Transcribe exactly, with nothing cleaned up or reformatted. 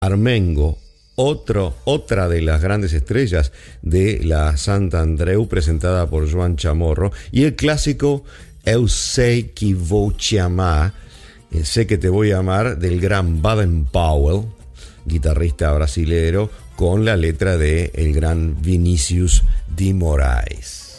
Armengo, otro, otra de las grandes estrellas de la Sant'Andreu, presentada por Joan Chamorro, y el clásico Eu sei que vou te amar, eh, sé que te voy a amar, del gran Baden Powell, guitarrista brasilero, con la letra de el gran Vinicius de Moraes.